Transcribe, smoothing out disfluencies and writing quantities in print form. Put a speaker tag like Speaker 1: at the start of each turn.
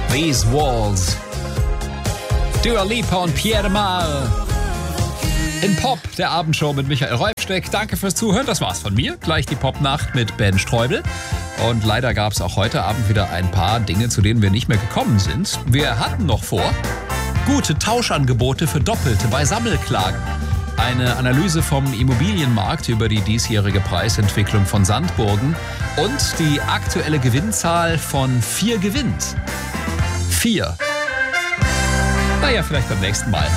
Speaker 1: These Walls. Dua Lipa und Pierre Mal. In Pop, der Abendshow mit Michael Räufsteck. Danke fürs Zuhören, das war's von mir. Gleich die Popnacht mit Ben Streubel. Und leider gab es auch heute Abend wieder ein paar Dinge, zu denen wir nicht mehr gekommen sind. Wir hatten noch vor, gute Tauschangebote für Doppelte bei Sammelklagen. Eine Analyse vom Immobilienmarkt über die diesjährige Preisentwicklung von Sandburgen und die aktuelle Gewinnzahl von 4 gewinnt. 4. Naja, vielleicht beim nächsten Mal.